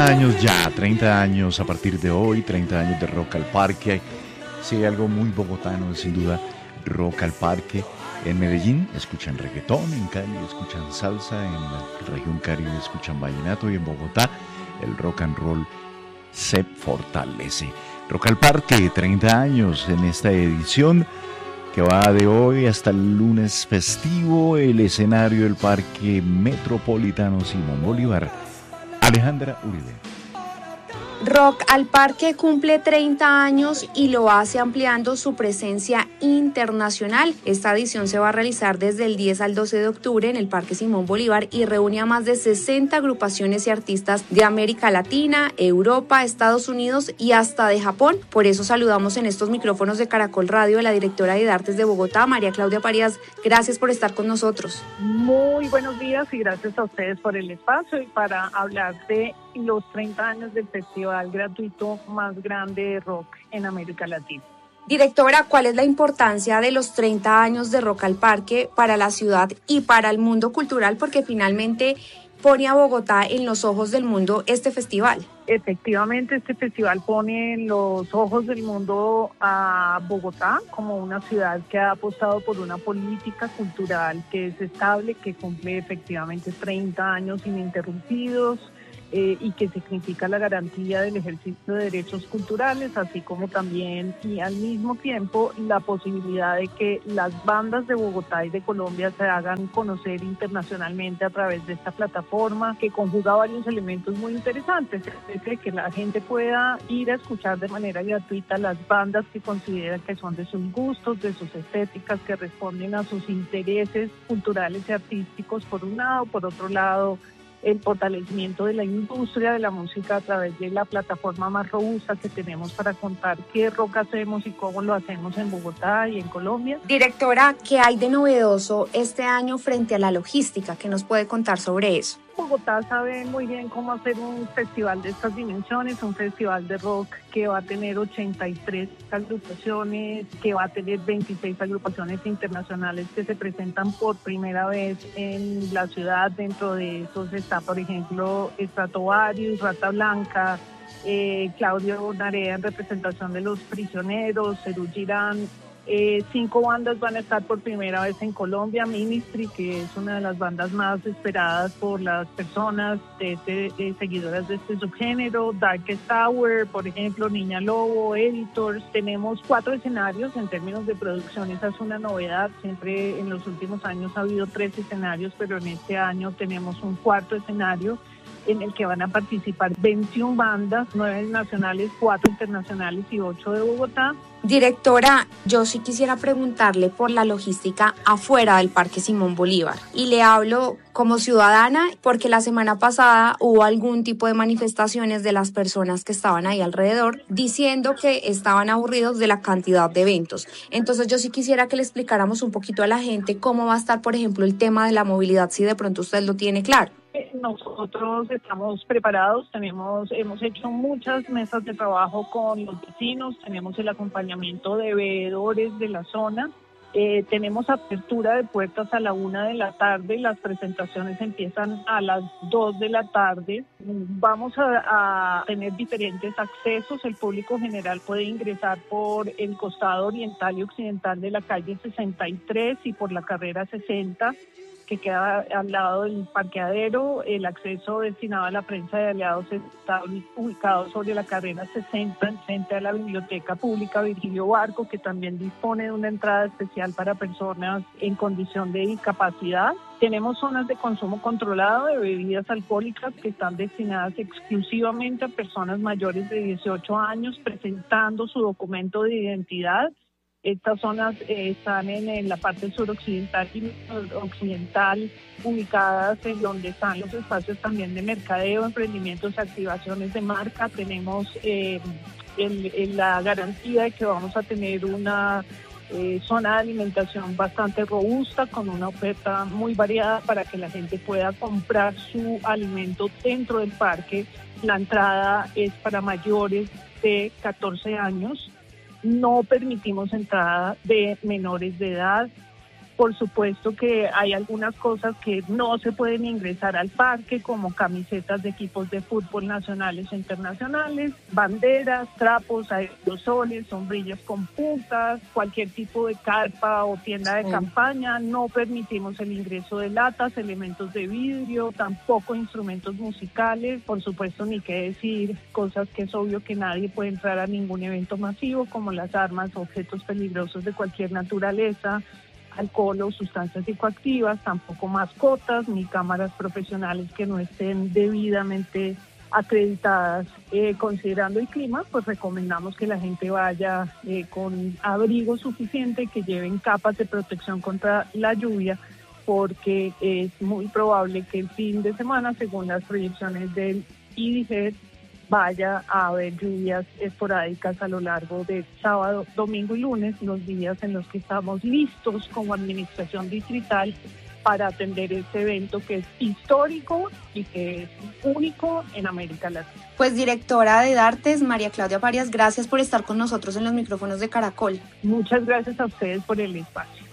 años ya, 30 años a partir de hoy, 30 años de Rock al Parque. Sí, hay algo muy bogotano, sin duda, Rock al Parque. En Medellín escuchan reggaetón, en Cali escuchan salsa, en la región Caribe escuchan vallenato y en Bogotá el rock and roll se fortalece. Rock al Parque, 30 años en esta edición que va de hoy hasta el lunes festivo, el escenario del Parque Metropolitano Simón Bolívar. Alejandra Uribe. Rock al Parque cumple 30 años y lo hace ampliando su presencia internacional. Esta edición se va a realizar desde el 10 al 12 de octubre en el Parque Simón Bolívar y reúne a más de 60 agrupaciones y artistas de América Latina, Europa, Estados Unidos y hasta de Japón. Por eso saludamos en estos micrófonos de Caracol Radio a la directora de Artes de Bogotá, María Claudia Parías. Gracias por estar con nosotros. Muy buenos días y gracias a ustedes por el espacio y para hablar de los 30 años del festival gratuito más grande de rock en América Latina. Directora, ¿cuál es la importancia de los 30 años de Rock al Parque para la ciudad y para el mundo cultural? Porque finalmente pone a Bogotá en los ojos del mundo este festival. Efectivamente, este festival pone en los ojos del mundo a Bogotá como una ciudad que ha apostado por una política cultural que es estable, que cumple efectivamente 30 años ininterrumpidos, y que significa la garantía del ejercicio de derechos culturales, así como también y al mismo tiempo la posibilidad de que las bandas de Bogotá y de Colombia se hagan conocer internacionalmente a través de esta plataforma que conjuga varios elementos muy interesantes, es decir, que la gente pueda ir a escuchar de manera gratuita las bandas que consideran que son de sus gustos, de sus estéticas, que responden a sus intereses culturales y artísticos por un lado, por otro lado el fortalecimiento de la industria de la música a través de la plataforma más robusta que tenemos para contar qué rock hacemos y cómo lo hacemos en Bogotá y en Colombia. Directora, ¿qué hay de novedoso este año frente a la logística? ¿Qué nos puede contar sobre eso? Bogotá sabe muy bien cómo hacer un festival de estas dimensiones, un festival de rock que va a tener 83 agrupaciones, que va a tener 26 agrupaciones internacionales que se presentan por primera vez en la ciudad. Dentro de esos está, por ejemplo, Stratovarius, Rata Blanca, Claudio Narea en representación de Los Prisioneros, Serú Girán. 5 bandas van a estar por primera vez en Colombia. Ministry, que es una de las bandas más esperadas por las personas seguidoras de este subgénero. Darkest Tower, por ejemplo, Niña Lobo, Editors. Tenemos 4 escenarios en términos de producción. Esa es una novedad. Siempre en los últimos años ha habido 3 escenarios, pero en este año tenemos un 4º escenario en el que van a participar 21 bandas, 9 nacionales, 4 internacionales y 8 de Bogotá. Directora, yo sí quisiera preguntarle por la logística afuera del Parque Simón Bolívar y le hablo como ciudadana porque la semana pasada hubo algún tipo de manifestaciones de las personas que estaban ahí alrededor diciendo que estaban aburridos de la cantidad de eventos. Entonces yo sí quisiera que le explicáramos un poquito a la gente cómo va a estar, por ejemplo, el tema de la movilidad, si de pronto usted lo tiene claro. Nosotros estamos preparados, hemos hecho muchas mesas de trabajo con los vecinos, tenemos el acompañamiento de veedores de la zona, tenemos apertura de puertas a la 1 de la tarde, las presentaciones empiezan a las 2 de la tarde, vamos a tener diferentes accesos, el público general puede ingresar por el costado oriental y occidental de la calle 63 y por la carrera 60, que queda al lado del parqueadero. El acceso destinado a la prensa de aliados está ubicado sobre la carrera 60, frente a la Biblioteca Pública Virgilio Barco, que también dispone de una entrada especial para personas en condición de discapacidad. Tenemos zonas de consumo controlado de bebidas alcohólicas que están destinadas exclusivamente a personas mayores de 18 años presentando su documento de identidad. Estas zonas están en la parte suroccidental y occidental, ubicadas en donde están los espacios también de mercadeo, emprendimientos, activaciones de marca. Tenemos la garantía de que vamos a tener una zona de alimentación bastante robusta, con una oferta muy variada para que la gente pueda comprar su alimento dentro del parque. La entrada es para mayores de 14 años. No permitimos entrada de menores de edad. Por supuesto que hay algunas cosas que no se pueden ingresar al parque, como camisetas de equipos de fútbol nacionales e internacionales, banderas, trapos, aerosoles, sombrillas con puntas, cualquier tipo de carpa o tienda de campaña. No permitimos el ingreso de latas, elementos de vidrio, tampoco instrumentos musicales. Por supuesto, ni qué decir cosas que es obvio que nadie puede entrar a ningún evento masivo, como las armas, objetos peligrosos de cualquier naturaleza, alcohol o sustancias psicoactivas, tampoco mascotas ni cámaras profesionales que no estén debidamente acreditadas. Considerando el clima, pues recomendamos que la gente vaya con abrigo suficiente, que lleven capas de protección contra la lluvia, porque es muy probable que el fin de semana, según las proyecciones del IDIGER, vaya a haber lluvias esporádicas a lo largo de sábado, domingo y lunes, los días en los que estamos listos como administración distrital para atender este evento que es histórico y que es único en América Latina. Pues directora de Dartes, María Claudia Parias, gracias por estar con nosotros en los micrófonos de Caracol. Muchas gracias a ustedes por el espacio.